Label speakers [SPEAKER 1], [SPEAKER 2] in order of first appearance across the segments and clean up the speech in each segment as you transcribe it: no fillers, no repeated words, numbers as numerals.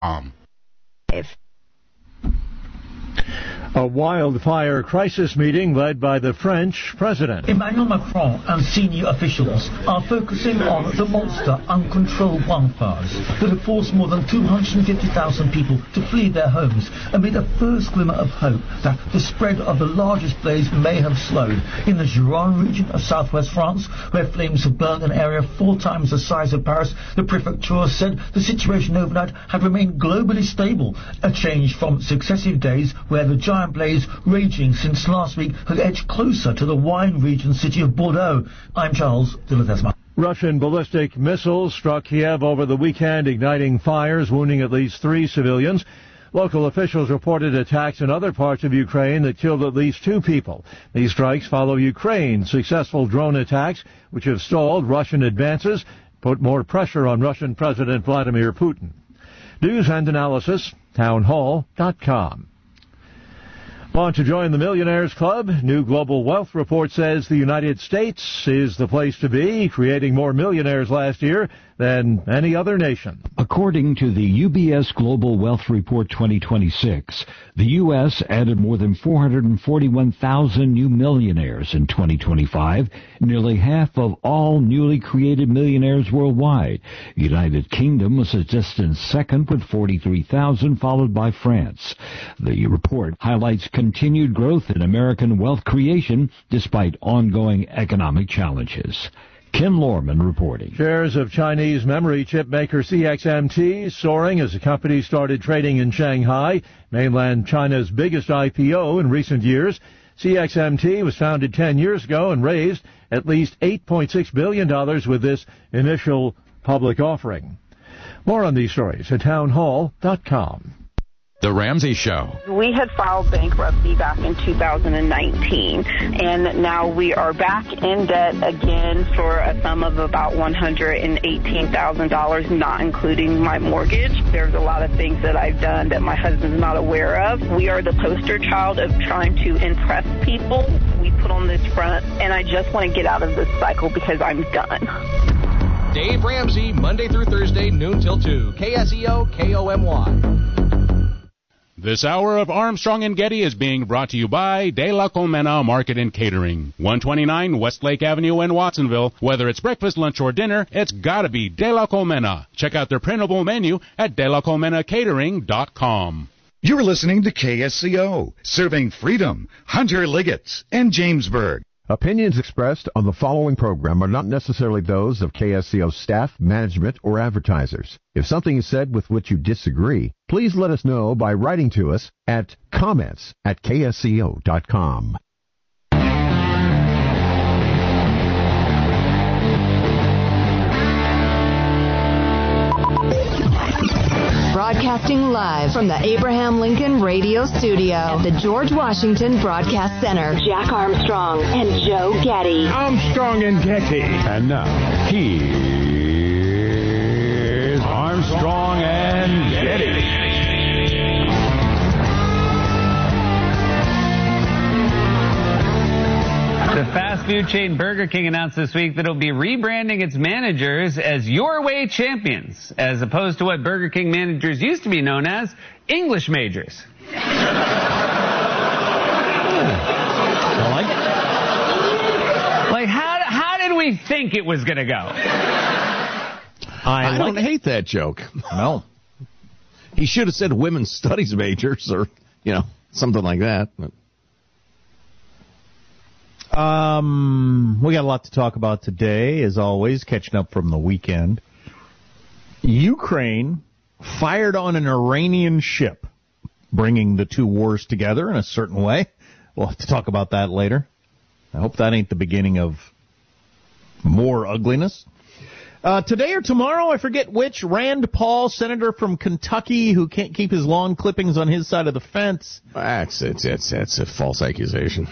[SPEAKER 1] A wildfire crisis meeting led by the French president.
[SPEAKER 2] Emmanuel Macron and senior officials are focusing on the monster uncontrolled wildfires that have forced more than 250,000 people to flee their homes amid a first glimmer of hope that the spread of the largest blaze may have slowed. In the Gironde region of southwest France, where flames have burned an area 4 times the size of Paris, the prefecture said the situation overnight had remained globally stable, a change from successive days where the giant blaze raging since last week had edged closer to the wine region city of Bordeaux. I'm Charles de Ledesma.
[SPEAKER 1] Russian ballistic missiles struck Kiev over the weekend, igniting fires, wounding at least 3 civilians. Local officials reported attacks in other parts of Ukraine that killed at least 2 people. These strikes follow Ukraine's successful drone attacks, which have stalled Russian advances, put more pressure on Russian President Vladimir Putin. News and analysis, townhall.com. Want to join the Millionaires Club? New Global Wealth Report says the United States is the place to be, creating more millionaires last year than any other nation.
[SPEAKER 3] According to the UBS Global Wealth Report 2026, the U.S. added more than 441,000 new millionaires in 2025, nearly half of all newly created millionaires worldwide. The United Kingdom was a distant second with 43,000, followed by France. The report highlights continued growth in American wealth creation despite ongoing economic challenges. Ken Lorman reporting.
[SPEAKER 1] Shares of Chinese memory chip maker CXMT soaring as the company started trading in Shanghai, mainland China's biggest IPO in recent years. CXMT was founded 10 years ago and raised at least $8.6 billion with this initial public offering. More on these stories at townhall.com.
[SPEAKER 4] The Ramsey Show.
[SPEAKER 5] We had filed bankruptcy back in 2019, and now we are back in debt again for a sum of about $118,000, not including my mortgage. There's a lot of things that I've done that my husband's not aware of. We are the poster child of trying to impress people. We put on this front, and I just want to get out of this cycle because I'm done.
[SPEAKER 6] Dave Ramsey, Monday through Thursday, noon till 2. KSEO, KOMY.
[SPEAKER 7] This hour of Armstrong and Getty is being brought to you by De La Colmena Market and Catering, 129 Westlake Avenue in Watsonville. Whether it's breakfast, lunch, or dinner, it's gotta be De La Colmena. Check out their printable menu at DeLaColmenaCatering.com.
[SPEAKER 8] You're listening to KSCO, serving freedom, Hunter Liggett, and Jamesburg.
[SPEAKER 9] Opinions expressed on the following program are not necessarily those of KSCO staff, management, or advertisers. If something is said with which you disagree, please let us know by writing to us at comments@ksco.com.
[SPEAKER 10] Broadcasting live from the Abraham Lincoln Radio Studio at the George Washington Broadcast Center. Jack Armstrong and Joe Getty.
[SPEAKER 1] Armstrong and Getty.
[SPEAKER 3] And now, here's Armstrong and Getty.
[SPEAKER 11] The fast food chain Burger King announced this week that it'll be rebranding its managers as Your Way Champions, as opposed to what Burger King managers used to be known as, English majors.
[SPEAKER 12] I like it.
[SPEAKER 11] Like, how did we think it was going to go?
[SPEAKER 12] I don't hate that joke. No. He should have said women's studies majors or, something like that. But.
[SPEAKER 13] We got a lot to talk about today, as always, catching up from the weekend. Ukraine fired on an Iranian ship, bringing the two wars together in a certain way. We'll have to talk about that later. I hope that ain't the beginning of more ugliness. Today or tomorrow, I forget which, Rand Paul, senator from Kentucky, who can't keep his lawn clippings on his side of the fence.
[SPEAKER 12] It's a false accusation.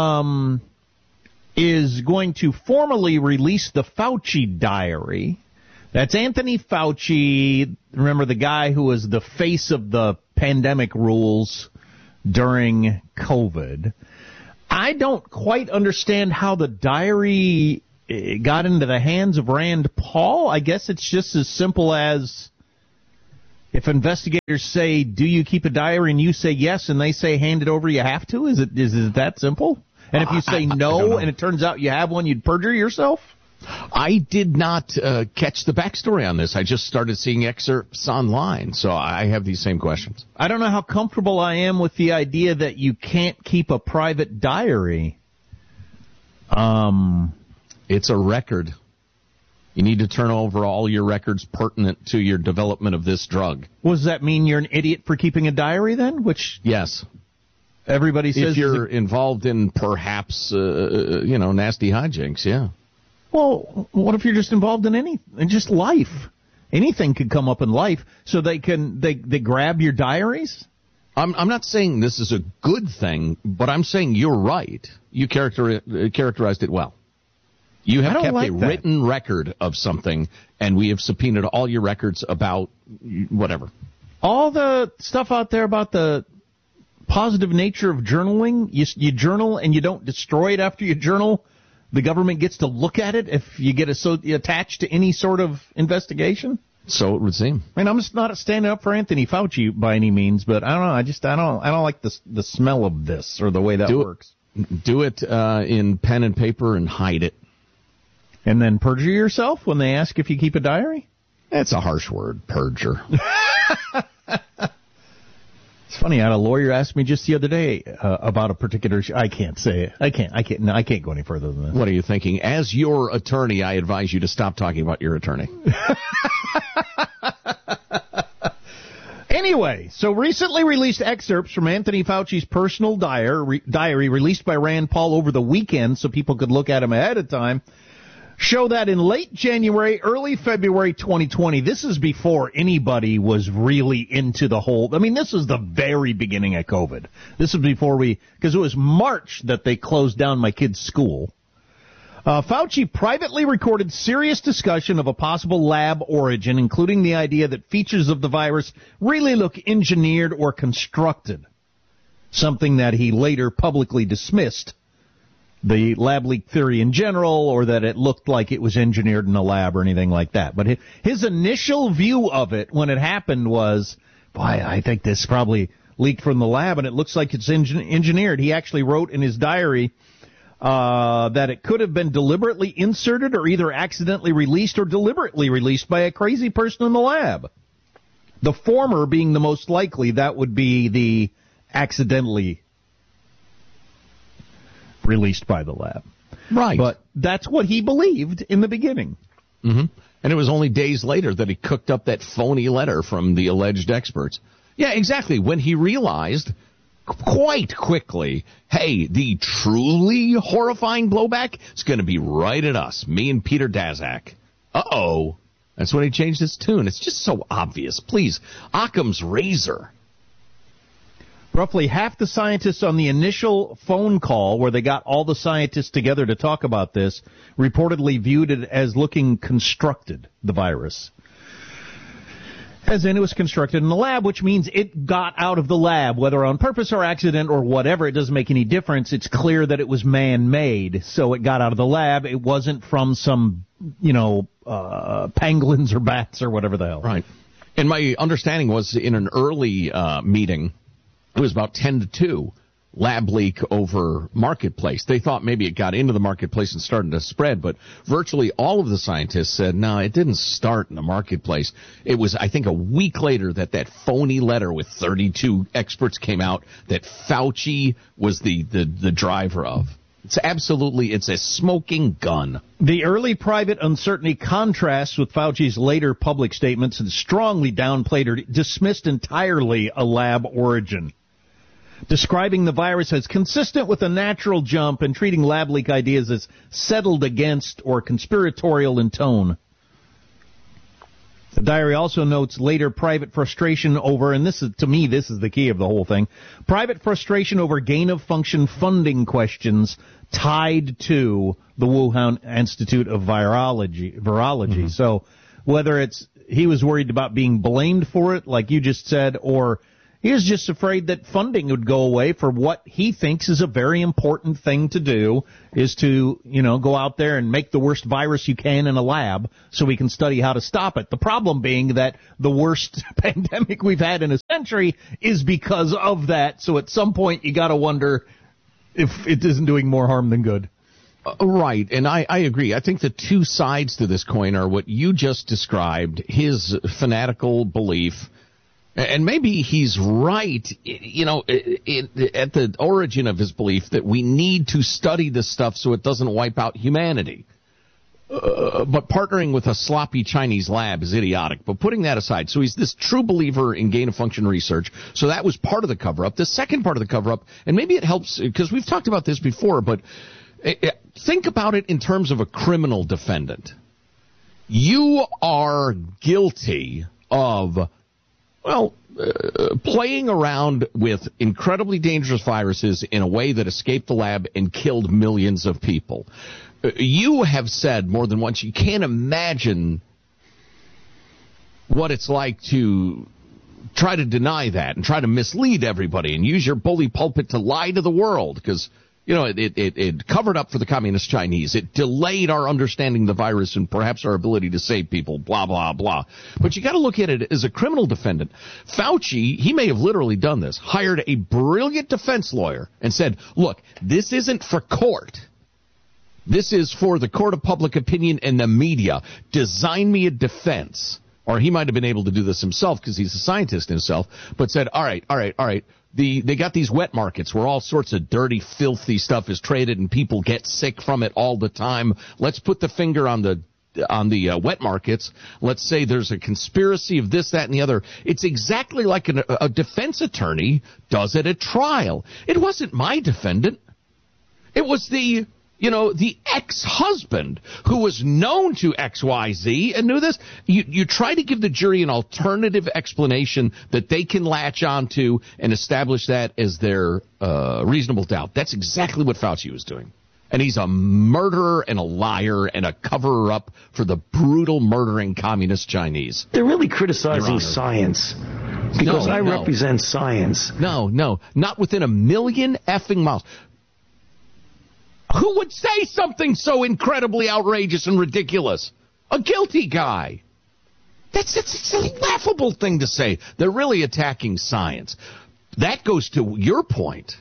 [SPEAKER 13] Is going to formally release the Fauci diary. That's Anthony Fauci, remember the guy who was the face of the pandemic rules during COVID. I don't quite understand how the diary got into the hands of Rand Paul. I guess it's just as simple as If investigators say, do you keep a diary, and you say yes, and they say hand it over, you have to? Is it that simple? And if you say no, and it turns out you have one, you'd perjure yourself?
[SPEAKER 12] I did not catch the backstory on this. I just started seeing excerpts online, so I have these same questions.
[SPEAKER 13] I don't know how comfortable I am with the idea that you can't keep a private diary.
[SPEAKER 12] It's a record. You need to turn over all your records pertinent to your development of this drug.
[SPEAKER 13] Well, does that mean you're an idiot for keeping a diary then?
[SPEAKER 12] Yes.
[SPEAKER 13] Everybody says...
[SPEAKER 12] If you're involved in perhaps, nasty hijinks, yeah.
[SPEAKER 13] Well, what if you're just involved in just life? Anything could come up in life, so they grab your diaries?
[SPEAKER 12] I'm not saying this is a good thing, but I'm saying you're right. You characterized it well. You have kept a written record of something, and we have subpoenaed all your records about whatever.
[SPEAKER 13] All the stuff out there about the positive nature of journaling, you journal and you don't destroy it after you journal. The government gets to look at it if you get attached to any sort of investigation.
[SPEAKER 12] So it would seem.
[SPEAKER 13] I mean, I'm just not standing up for Anthony Fauci by any means, but I don't know. I don't like the smell of this or the way that works.
[SPEAKER 12] Do it in pen and paper and hide it.
[SPEAKER 13] And then perjure yourself when they ask if you keep a diary?
[SPEAKER 12] That's a harsh word, perjure.
[SPEAKER 13] It's funny, I had a lawyer ask me just the other day about a particular issue. I can't say it. I can't go any further than this.
[SPEAKER 12] What are you thinking? As your attorney, I advise you to stop talking about your attorney.
[SPEAKER 13] Anyway, so recently released excerpts from Anthony Fauci's personal diary released by Rand Paul over the weekend so people could look at them ahead of time, show that in late January, early February 2020, this is before anybody was really into the whole, this is the very beginning of COVID. This is before because it was March that they closed down my kid's school. Fauci privately recorded serious discussion of a possible lab origin, including the idea that features of the virus really look engineered or constructed, something that he later publicly dismissed. The lab leak theory in general, or that it looked like it was engineered in a lab or anything like that. But his initial view of it when it happened was, boy, I think this probably leaked from the lab and it looks like it's engineered. He actually wrote in his diary that it could have been deliberately inserted or either accidentally released or deliberately released by a crazy person in the lab. The former being the most likely, that would be the accidentally released by the lab.
[SPEAKER 12] Right.
[SPEAKER 13] But that's what he believed in the beginning.
[SPEAKER 12] Mm-hmm. And it was only days later that he cooked up that phony letter from the alleged experts. Yeah, exactly. When he realized quite quickly, hey, the truly horrifying blowback is going to be right at us, me and Peter Daszak. Uh-oh. That's when he changed his tune. It's just so obvious. Please, Occam's razor.
[SPEAKER 13] Roughly half the scientists on the initial phone call where they got all the scientists together to talk about this reportedly viewed it as looking constructed, the virus. As in, it was constructed in the lab, which means it got out of the lab, whether on purpose or accident or whatever. It doesn't make any difference. It's clear that it was man-made, so it got out of the lab. It wasn't from some, pangolins or bats or whatever the hell.
[SPEAKER 12] Right. And my understanding was in an early meeting, it was about 10 to 2, lab leak over Marketplace. They thought maybe it got into the Marketplace and started to spread, but virtually all of the scientists said, no, it didn't start in the Marketplace. It was, I think, a week later that phony letter with 32 experts came out that Fauci was the driver of. It's a smoking gun.
[SPEAKER 13] The early private uncertainty contrasts with Fauci's later public statements and strongly downplayed or dismissed entirely a lab origin, describing the virus as consistent with a natural jump and treating lab leak ideas as settled against or conspiratorial in tone. The diary also notes later private frustration over, and this is the key of the whole thing, private frustration over gain-of-function funding questions tied to the Wuhan Institute of Virology. Mm-hmm. So whether he was worried about being blamed for it, like you just said, or He was just afraid that funding would go away for what he thinks is a very important thing to do, is to, go out there and make the worst virus you can in a lab so we can study how to stop it. The problem being that the worst pandemic we've had in a century is because of that. So at some point you got to wonder if it isn't doing more harm than good.
[SPEAKER 12] Right, and I agree. I think the two sides to this coin are what you just described, his fanatical belief. And maybe he's right, at the origin of his belief that we need to study this stuff so it doesn't wipe out humanity. But partnering with a sloppy Chinese lab is idiotic. But putting that aside, so he's this true believer in gain-of-function research. So that was part of the cover-up. The second part of the cover-up, and maybe it helps, because we've talked about this before, but think about it in terms of a criminal defendant. You are guilty of playing around with incredibly dangerous viruses in a way that escaped the lab and killed millions of people. You have said more than once you can't imagine what it's like to try to deny that and try to mislead everybody and use your bully pulpit to lie to the world because, it covered up for the communist Chinese. It delayed our understanding the virus and perhaps our ability to save people, blah, blah, blah. But you got to look at it as a criminal defendant. Fauci, he may have literally done this, hired a brilliant defense lawyer and said, look, this isn't for court. This is for the court of public opinion and the media. Design me a defense. Or he might have been able to do this himself because he's a scientist himself, but said, all right. They got these wet markets where all sorts of dirty, filthy stuff is traded and people get sick from it all the time. Let's put the finger on the wet markets. Let's say there's a conspiracy of this, that, and the other. It's exactly like a defense attorney does at a trial. It wasn't my defendant. It was the ex-husband who was known to XYZ and knew this. You try to give the jury an alternative explanation that they can latch onto and establish that as their reasonable doubt. That's exactly what Fauci was doing. And he's a murderer and a liar and a cover-up for the brutal murdering communist Chinese.
[SPEAKER 2] They're really criticizing science because I represent science.
[SPEAKER 12] No, not within a million effing miles. Who would say something so incredibly outrageous and ridiculous? A guilty guy. It's a laughable thing to say. They're really attacking science. That goes to your point.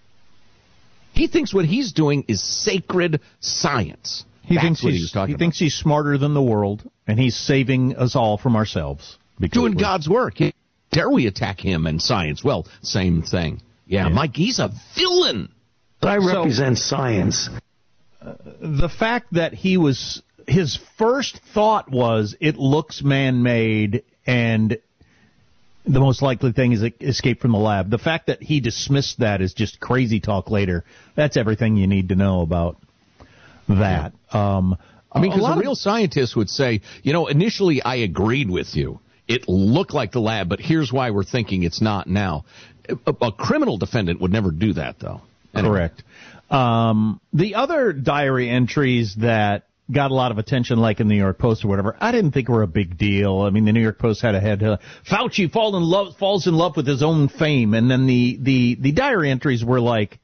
[SPEAKER 12] He thinks what he's doing is sacred science.
[SPEAKER 13] He thinks he's smarter than the world, and he's saving us all from ourselves.
[SPEAKER 12] Doing God's work. Dare we attack him and science? Well, same thing. Yeah. Mike, he's a villain.
[SPEAKER 2] I represent science.
[SPEAKER 13] The fact that his first thought was, it looks man-made, and the most likely thing is escape from the lab. The fact that he dismissed that as just crazy talk later, that's everything you need to know about that.
[SPEAKER 12] Because a real scientist would say, initially I agreed with you. It looked like the lab, but here's why we're thinking it's not now. A criminal defendant would never do that, though. Anyway.
[SPEAKER 13] Correct. The other diary entries that got a lot of attention, like in the New York Post or whatever, I didn't think were a big deal. I mean, the New York Post had a head, Fauci falls in love with his own fame, and then the diary entries were like,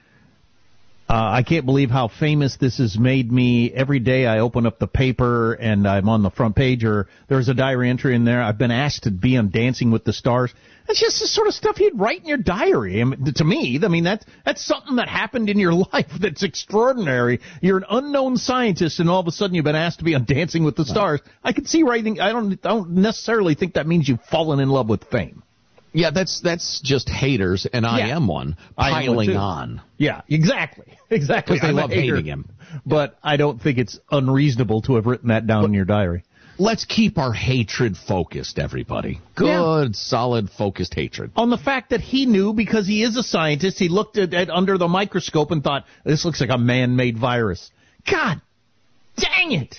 [SPEAKER 13] I can't believe how famous this has made me. Every day I open up the paper and I'm on the front page, or there's a diary entry in there. I've been asked to be on Dancing with the Stars. That's just the sort of stuff you'd write in your diary. To me, that's something that happened in your life that's extraordinary. You're an unknown scientist, and all of a sudden you've been asked to be on Dancing with the Stars. I could see writing. I don't necessarily think that means you've fallen in love with fame.
[SPEAKER 12] Yeah, that's just haters, and I am one, piling on.
[SPEAKER 13] Yeah, exactly.
[SPEAKER 12] Because they love hating him.
[SPEAKER 13] But I don't think it's unreasonable to have written that down in your diary.
[SPEAKER 12] Let's keep our hatred focused, everybody. Good, solid, focused hatred.
[SPEAKER 13] On the fact that he knew, because he is a scientist, he looked at under the microscope and thought, this looks like a man-made virus. God dang it!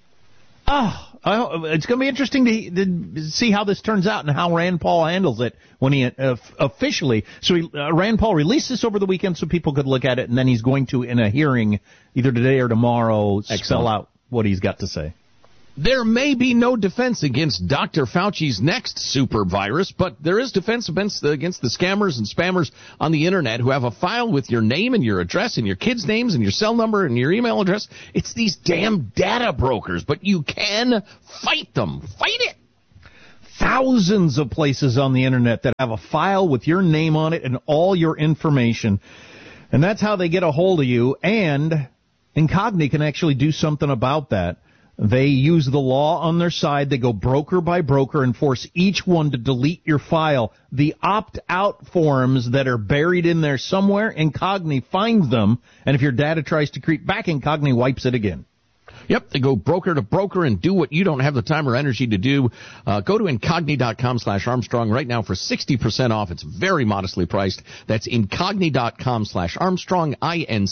[SPEAKER 13] It's going to be interesting to see how this turns out and how Rand Paul handles it when he officially. So Rand Paul released this over the weekend so people could look at it, and then he's going to, in a hearing either today or tomorrow, spell out what he's got to say.
[SPEAKER 12] There may be no defense against Dr. Fauci's next super virus, but there is defense against the scammers and spammers on the internet who have a file with your name and your address and your kids' names and your cell number and your email address. It's these damn data brokers, but you can fight them. Fight it!
[SPEAKER 13] Thousands of places on the internet that have a file with your name on it and all your information. And that's how they get a hold of you. And Incogni can actually do something about that. They use the law on their side. They go broker by broker and force each one to delete your file. The opt-out forms that are buried in there somewhere, Incogni finds them, and if your data tries to creep back, Incogni wipes it again.
[SPEAKER 12] Yep, they go broker to broker and do what you don't have the time or energy to do. Go to Incogni.com/Armstrong right now for 60% off. It's very modestly priced. That's Incogni.com/Armstrong,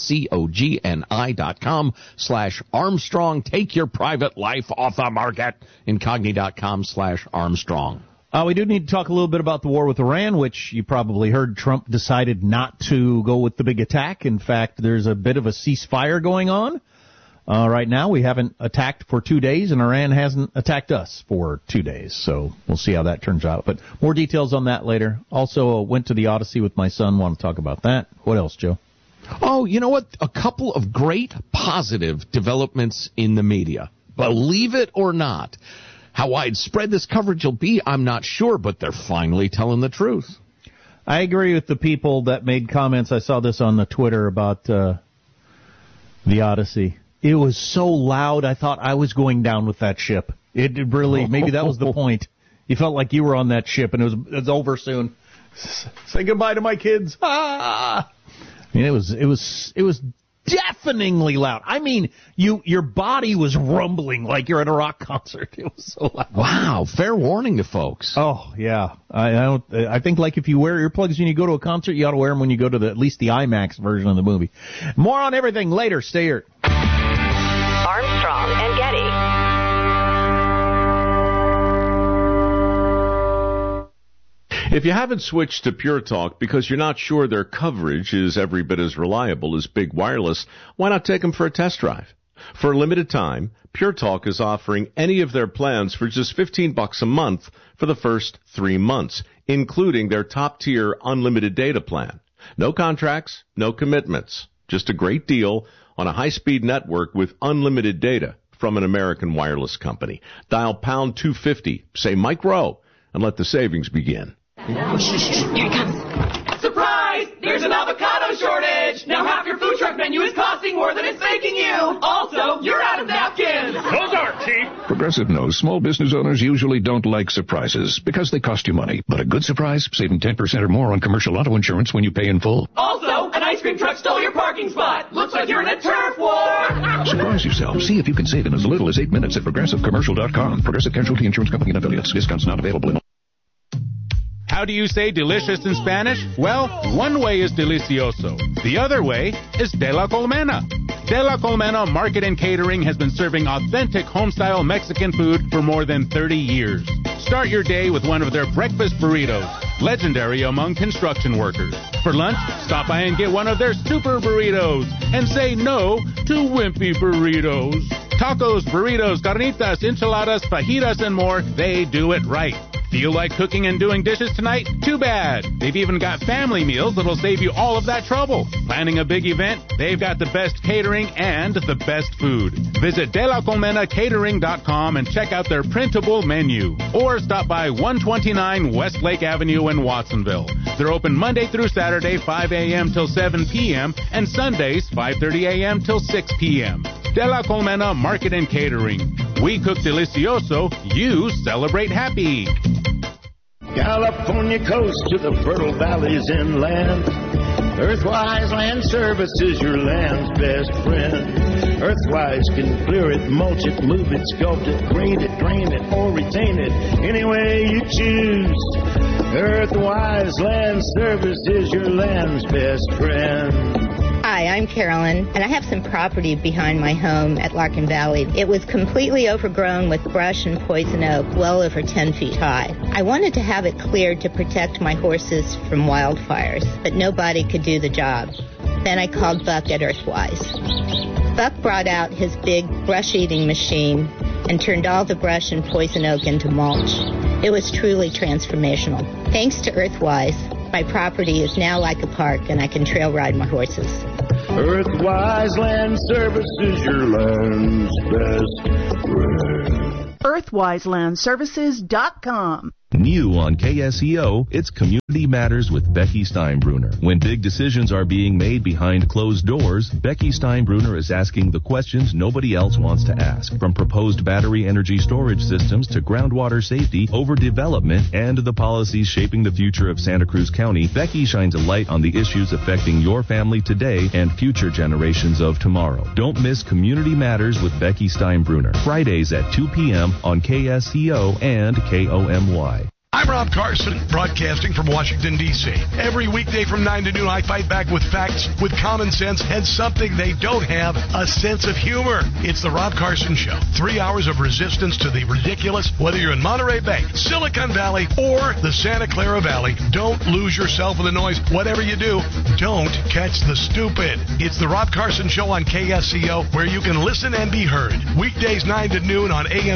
[SPEAKER 12] INCOGNI.com/Armstrong. Take your private life off the market. Incogni.com/Armstrong.
[SPEAKER 13] We do need to talk a little bit about the war with Iran, which you probably heard Trump decided not to go with the big attack. In fact, there's a bit of a ceasefire going on. Right now, we haven't attacked for 2 days, and Iran hasn't attacked us for 2 days. So we'll see how that turns out. But more details on that later. Also, went to the Odyssey with my son. Want to talk about that. What else, Joe?
[SPEAKER 12] Oh, you know what? A couple of great positive developments in the media. Believe it or not. How widespread this coverage will be, I'm not sure, but they're finally telling the truth.
[SPEAKER 13] I agree with the people that made comments. I saw this on the Twitter about the Odyssey. It was so loud, I thought I was going down with that ship. It really, maybe that was the point. You felt like you were on that ship, and it was over soon. Say goodbye to my kids. Ah! I mean, it was deafeningly loud. I mean, your body was rumbling like you're at a rock concert. It was so loud.
[SPEAKER 12] Wow, fair warning to folks.
[SPEAKER 13] Oh yeah, I think like if you wear earplugs when you go to a concert, you ought to wear them when you go to at least the IMAX version of the movie. More on everything later. Stay here.
[SPEAKER 10] Armstrong and Getty.
[SPEAKER 14] If you haven't switched to Pure Talk because you're not sure their coverage is every bit as reliable as Big Wireless, why not take them for a test drive? For a limited time, Pure Talk is offering any of their plans for just $15 a month for the first 3 months, including their top-tier unlimited data plan. No contracts, no commitments, just a great deal on a high-speed network with unlimited data from an American wireless company. Dial pound 250, say Mike Rowe, and let the savings begin.
[SPEAKER 15] Here he comes. Surprise! There's an avocado shortage! Now half your food truck menu is costing more than it's making you! Also, you're out of napkins!
[SPEAKER 16] Those aren't cheap! Progressive knows small business owners usually don't like surprises because they cost you money. But a good surprise, saving 10% or more on commercial auto insurance when you pay in full.
[SPEAKER 15] Also, an ice cream truck stole your parking spot! Looks like you're in a turf war!
[SPEAKER 16] Surprise yourself. See if you can save in as little as 8 minutes at ProgressiveCommercial.com. Progressive Casualty Insurance Company and Affiliates. Discounts not available in all.
[SPEAKER 7] How do you say delicious in Spanish? Well, one way is delicioso. The other way is de la Colmena. De la Colmena Market and Catering has been serving authentic home-style Mexican food for more than 30 years. Start your day with one of their breakfast burritos, legendary among construction workers. For lunch, stop by and get one of their super burritos and say no to wimpy burritos. Tacos, burritos, carnitas, enchiladas, fajitas, and more, they do it right. Feel like cooking and doing dishes tonight? Too bad. They've even got family meals that'll save you all of that trouble. Planning a big event? They've got the best catering and the best food. Visit delacolmenacatering.com and check out their printable menu. Or stop by 129 Westlake Avenue in Watsonville. They're open Monday through Saturday, 5 a.m. till 7 p.m. and Sundays, 5:30 a.m. till 6 p.m. De La Colmena Market and Catering. We cook delicioso, you celebrate happy.
[SPEAKER 17] California coast to the fertile valleys inland. Earthwise Land Services, your land's best friend. Earthwise can clear it, mulch it, move it, sculpt it, grade it, drain it, or retain it, any way you choose. Earthwise Land Services, your land's best friend.
[SPEAKER 18] Hi, I'm Carolyn, and I have some property behind my home at Larkin Valley. It was completely overgrown with brush and poison oak, well over 10 feet high. I wanted to have it cleared to protect my horses from wildfires, but nobody could do the job. Then I called Buck at Earthwise. Buck brought out his big brush-eating machine, and turned all the brush and poison oak into mulch. It was truly transformational. Thanks to Earthwise, my property is now like a park and I can trail ride my horses.
[SPEAKER 17] Earthwise Land Services, your land's best friend.
[SPEAKER 19] EarthwiseLandServices.com.
[SPEAKER 20] New on KSEO, it's Community Matters with Becky Steinbruner. When big decisions are being made behind closed doors, Becky Steinbruner is asking the questions nobody else wants to ask. From proposed battery energy storage systems to groundwater safety, overdevelopment, and the policies shaping the future of Santa Cruz County, Becky shines a light on the issues affecting your family today and future generations of tomorrow. Don't miss Community Matters with Becky Steinbruner, Fridays at 2 p.m. on KSEO and KOMY.
[SPEAKER 21] I'm Rob Carson, broadcasting from Washington, D.C. Every weekday from 9 to noon, I fight back with facts, with common sense, and something they don't have, a sense of humor. It's the Rob Carson Show. 3 hours of resistance to the ridiculous, whether you're in Monterey Bay, Silicon Valley, or the Santa Clara Valley. Don't lose yourself in the noise. Whatever you do, don't catch the stupid. It's the Rob Carson Show on KSCO, where you can listen and be heard. Weekdays 9 to noon on AM